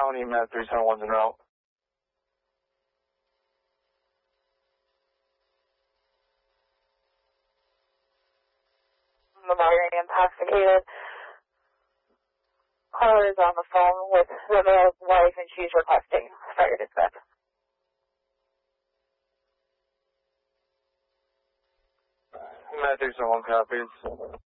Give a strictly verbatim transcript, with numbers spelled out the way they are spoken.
County, Med three seven one's en route. You're intoxicated. Caller is on the phone with the male's wife and she's requesting fire dispatch. Med three seven one copies.